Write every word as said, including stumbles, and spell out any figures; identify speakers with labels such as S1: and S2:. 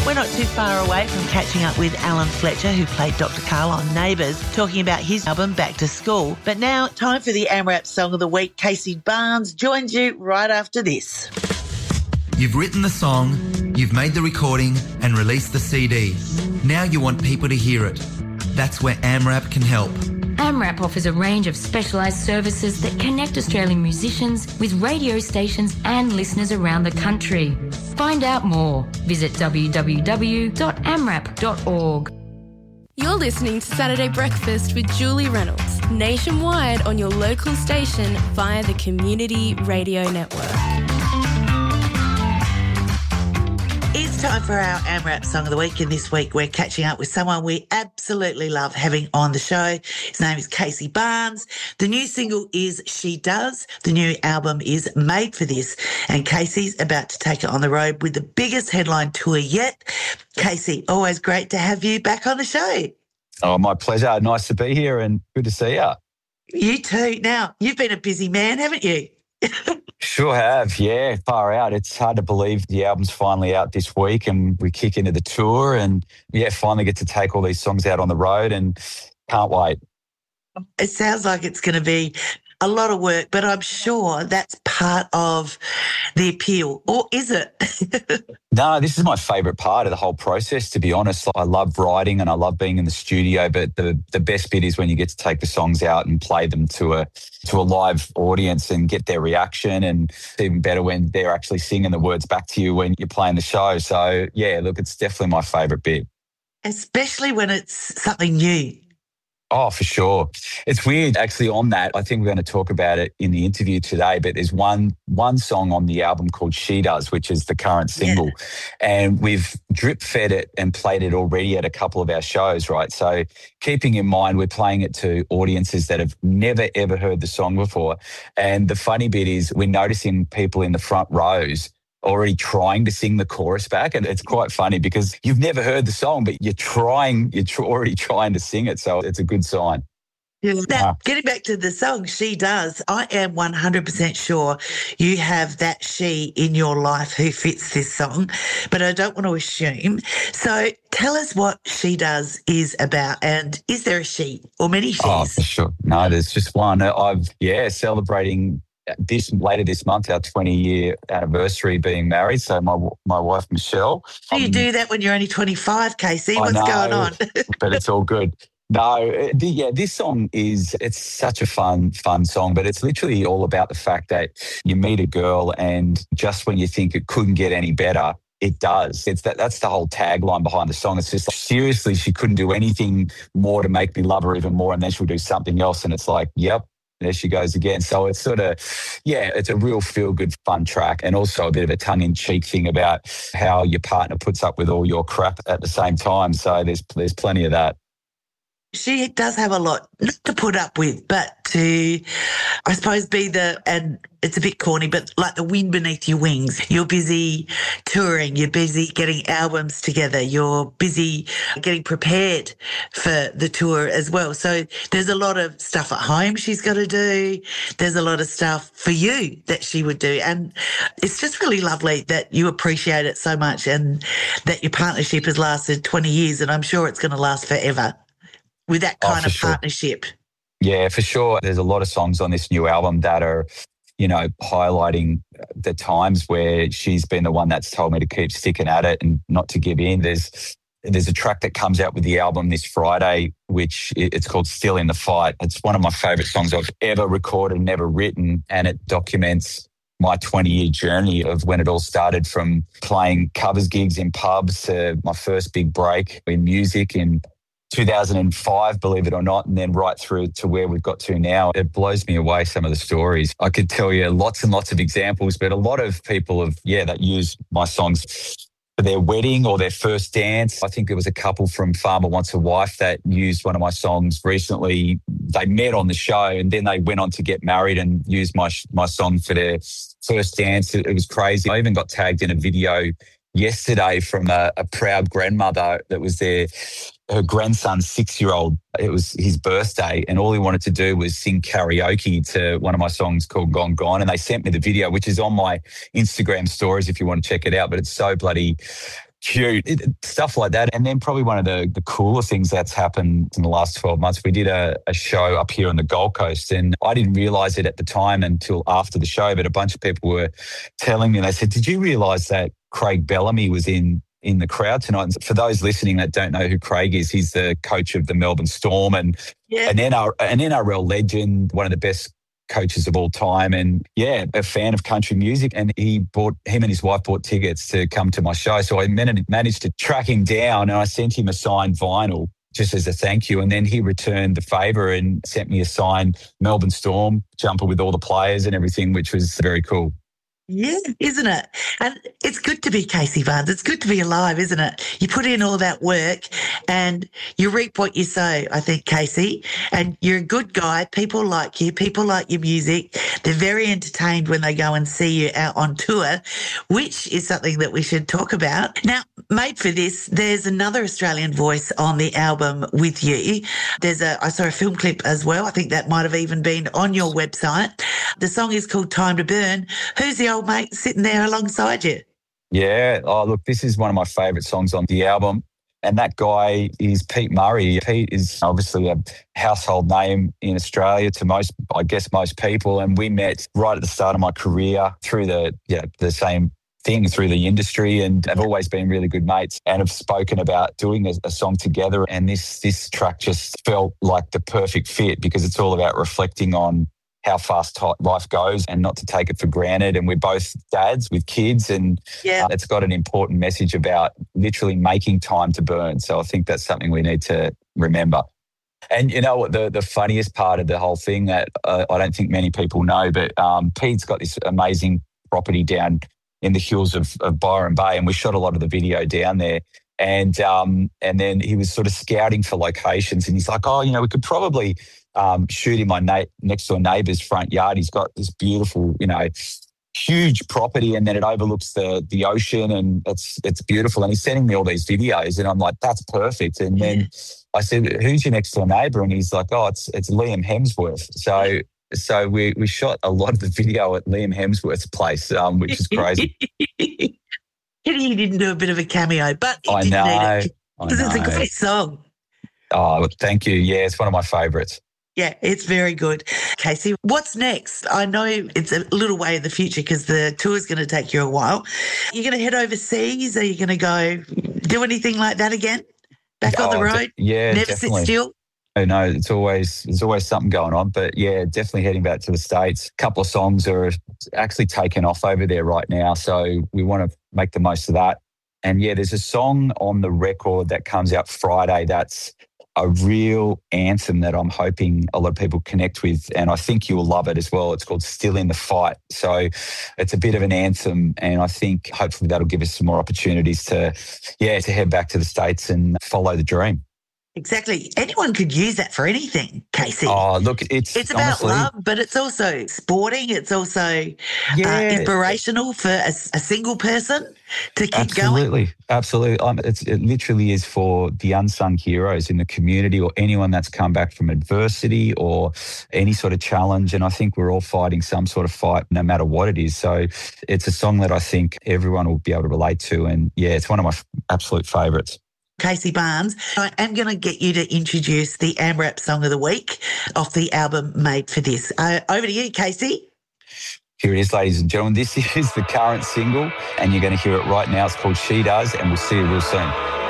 S1: We're not too far away from catching up with Alan Fletcher, who played Doctor Carl on Neighbours, talking about his album Back to School. But now, time for the AMRAP Song of the Week. Casey Barnes joins you right after this.
S2: You've written the song, you've made the recording and released the C D. Now you want people to hear it. That's where AMRAP can help.
S3: AMRAP offers a range of specialised services that connect Australian musicians with radio stations and listeners around the country. Find out more. Visit w w w dot amrap dot org.
S4: You're listening to Saturday Breakfast with Julie Reynolds, nationwide on your local station via the Community Radio Network.
S1: It's time for our AMRAP Song of the Week, and this week we're catching up with someone we absolutely love having on the show. His name is Casey Barnes. The new single is She Does. The new album is Made for This, and Casey's about to take it on the road with the biggest headline tour yet. Casey, always great to have you back on the show.
S5: Oh, my pleasure. Nice to be here and good to see you.
S1: You too. Now, you've been a busy man, haven't you?
S5: Sure have, yeah, far out. It's hard to believe the album's finally out this week and we kick into the tour and, yeah, finally get to take all these songs out on the road and can't wait.
S1: It sounds like it's going to be a lot of work, but I'm sure that's part of the appeal. Or is it?
S5: No, this is my favourite part of the whole process, to be honest. I love writing and I love being in the studio, but the, the best bit is when you get to take the songs out and play them to a to a live audience and get their reaction, and it's even better when they're actually singing the words back to you when you're playing the show. So, yeah, look, it's definitely my favourite bit.
S1: Especially when it's something new.
S5: Oh, for sure. It's weird, actually, on that. I think we're going to talk about it in the interview today, but there's one one song on the album called She Does, which is the current single. Yeah. And we've drip-fed it and played it already at a couple of our shows, right? So keeping in mind, we're playing it to audiences that have never, ever heard the song before. And the funny bit is we're noticing people in the front rows already trying to sing the chorus back. And it's quite funny because you've never heard the song, but you're trying, you're tr- already trying to sing it. So it's a good sign.
S1: Yeah. Now, getting back to the song, She Does, I am one hundred percent sure you have that she in your life who fits this song, but I don't want to assume. So tell us what She Does is about, and is there a she or many she's?
S5: Oh, for sure. No, there's just one. I've, yeah, celebrating this later this month, our twenty-year anniversary being married. So my my wife, Michelle.
S1: So you um, do that when you're only twenty-five, Casey. What's
S5: know,
S1: going on?
S5: But it's all good. No, the, yeah, this song is, it's such a fun, fun song, but it's literally all about the fact that you meet a girl and just when you think it couldn't get any better, it does. It's that. That's the whole tagline behind the song. It's just like, seriously, she couldn't do anything more to make me love her even more, and then she'll do something else, and it's like, yep, there she goes again. So it's sort of, yeah, it's a real feel-good, fun track, and also a bit of a tongue-in-cheek thing about how your partner puts up with all your crap at the same time. So there's there's plenty of that.
S1: She does have a lot not to put up with, but to, I suppose, be the, and it's a bit corny, but like the wind beneath your wings. You're busy touring, you're busy getting albums together, you're busy getting prepared for the tour as well. So there's a lot of stuff at home she's got to do. There's a lot of stuff for you that she would do. And it's just really lovely that you appreciate it so much and that your partnership has lasted twenty years, and I'm sure it's going to last forever. With that kind oh, of
S5: sure.
S1: partnership.
S5: Yeah, for sure. There's a lot of songs on this new album that are, you know, highlighting the times where she's been the one that's told me to keep sticking at it and not to give in. There's there's a track that comes out with the album this Friday, which it's called Still in the Fight. It's one of my favourite songs I've ever recorded, never written, and it documents my twenty-year journey of when it all started, from playing covers gigs in pubs to my first big break in music in two thousand five, believe it or not, and then right through to where we've got to now. It blows me away, some of the stories. I could tell you lots and lots of examples, but a lot of people have, yeah, that use my songs for their wedding or their first dance. I think there was a couple from Farmer Wants a Wife that used one of my songs recently. They met on the show and then they went on to get married and used my my song for their first dance. It, it was crazy. I even got tagged in a video yesterday from a, a proud grandmother that was there. Her grandson's six-year-old, it was his birthday, and all he wanted to do was sing karaoke to one of my songs called Gone Gone, and they sent me the video, which is on my Instagram stories if you want to check it out, but it's so bloody cute, it, it- stuff like that. And then probably one of the, the cooler things that's happened in the last twelve months, we did a, a show up here on the Gold Coast, and I didn't realise it at the time until after the show, but a bunch of people were telling me, they said, did you realise that Craig Bellamy was in in the crowd tonight? And for those listening that don't know who Craig is, he's the coach of the Melbourne Storm and
S1: Yeah.
S5: an N R, an N R L legend, one of the best coaches of all time, and yeah, a fan of country music. And he bought, him and his wife bought tickets to come to my show. So I man- managed to track him down, and I sent him a signed vinyl just as a thank you. And then he returned the favour and sent me a signed Melbourne Storm jumper with all the players and everything, which was very cool.
S1: Yeah, isn't it? And it's good to be Casey Barnes. It's good to be alive, isn't it? You put in all that work and you reap what you sow, I think, Casey. And you're a good guy. People like you. People like your music. They're very entertained when they go and see you out on tour, which is something that we should talk about. Now, Made for This, there's another Australian voice on the album with you. There's a, I saw a film clip as well. I think that might have even been on your website. The song is called Time to Burn. Who's the old mate sitting there alongside you?
S5: Yeah. Oh, look, this is one of my favourite songs on the album. And that guy is Pete Murray. Pete is obviously a household name in Australia to most, I guess, most people. And we met right at the start of my career through the, yeah, the same thing, through the industry, and have always been really good mates and have spoken about doing a, a song together. And this this track just felt like the perfect fit because it's all about reflecting on how fast ti- life goes and not to take it for granted. And we're both dads with kids, and
S1: Yeah.
S5: uh, it's got an important message about literally making time to burn. So I think that's something we need to remember. And you know what, the, the funniest part of the whole thing that uh, I don't think many people know, but um, Pete's got this amazing property down in the hills of, of Byron Bay, and we shot a lot of the video down there. And um, and then he was sort of scouting for locations, and he's like, oh, you know, we could probably um, shoot in my na- next door neighbour's front yard. He's got this beautiful, you know, huge property, and then it overlooks the the ocean, and it's it's beautiful. And he's sending me all these videos, and I'm like, that's perfect. And then I said, who's your next door neighbour? And he's like, oh, it's it's Liam Hemsworth. So so we we shot a lot of the video at Liam Hemsworth's place, um, which is crazy.
S1: He didn't do a bit of a cameo, but he
S5: I
S1: didn't
S5: know,
S1: need it
S5: I
S1: because it's a
S5: know.
S1: great song.
S5: Oh, thank you. Yeah, it's one of my favourites.
S1: Yeah, it's very good. Casey, what's next? I know it's a little way in the future because the tour's going to take you a while. You're going to head overseas? Are you going to go do anything like that again? Back on the
S5: Oh, de-
S1: road?
S5: yeah,
S1: Never
S5: definitely.
S1: sit still?
S5: Oh, no, it's always there's always something going on. But yeah, definitely heading back to the States. A couple of songs are actually taking off over there right now, so we want to make the most of that. And yeah, there's a song on the record that comes out Friday that's a real anthem that I'm hoping a lot of people connect with, and I think you'll love it as well. It's called Still in the Fight. So it's a bit of an anthem, and I think hopefully that'll give us some more opportunities to, yeah, to head back to the States and follow the dream.
S1: Exactly. Anyone could use that for anything, Casey.
S5: Oh, look, it's
S1: It's about
S5: honestly,
S1: love, but it's also sporting. It's also uh,
S5: Yeah.
S1: inspirational for a, a single person to keep going.
S5: Absolutely, absolutely. Um, it's, it literally is for the unsung heroes in the community, or anyone that's come back from adversity or any sort of challenge. And I think we're all fighting some sort of fight, no matter what it is. So it's a song that I think everyone will be able to relate to. And yeah, it's one of my f- absolute favourites.
S1: Casey Barnes, I am going to get you to introduce the AMRAP Song of the Week off the album Made for This. Uh, over to you, Casey.
S5: Here it is, ladies and gentlemen. This is the current single, and you're going to hear it right now. It's called She Does, and we'll see you real soon.